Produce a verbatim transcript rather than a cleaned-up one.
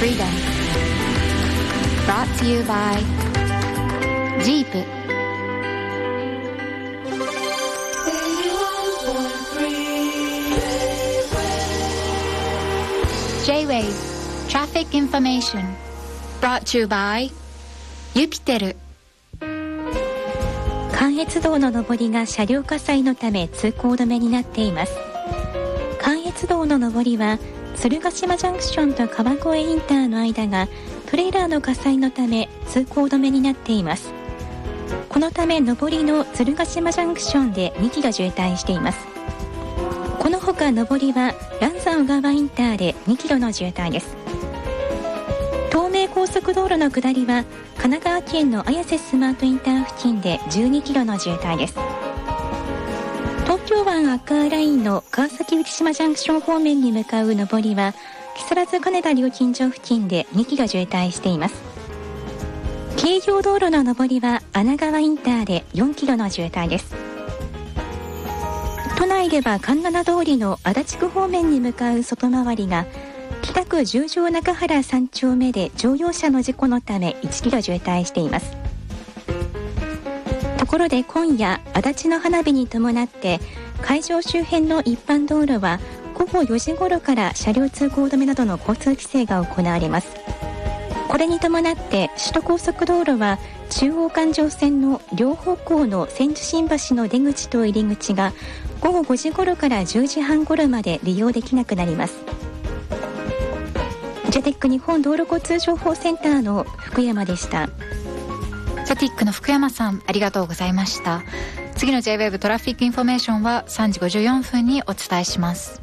freedom. Brought to you by Jeep. J-Wave Traffic Information Brought to you by ユピテル。 関越道の上りが車両火災のため通行止めになっています。関越道の上りは鶴ヶ島ジャンクションと川越インターの間がトレーラーの火災のため通行止めになっています。このため上りの鶴ヶ島ジャンクションでにキロ渋滞しています。このほか上りは嵐山小川インターでにキロの渋滞です。東名高速道路の下りは神奈川県の綾瀬スマートインター付近でじゅうにキロの渋滞です。東京湾アクアラインの川崎浮島ジャンクション方面に向かう上りは木更津金田料金所付近でにキロ渋滞しています。京葉道路の上りは穴川インターでよんキロの渋滞です。都内では環七通りの足立区方面に向かう外回りが北区十条中原さん丁目で乗用車の事故のためいちキロ渋滞しています。ところで今夜足立の花火に伴って会場周辺の一般道路は午後よじ頃から車両通行止めなどの交通規制が行われます。これに伴って首都高速道路は中央環状線の両方向の千住新橋の出口と入り口が午後ごじ頃からじゅうじはん頃まで利用できなくなります。ジェテック日本道路交通情報センターの福山でした。 ジェテックの福山さん、ありがとうございました。次の J-Wave トラフィックインフォメーションはさんじごじゅうよんぷんにお伝えします。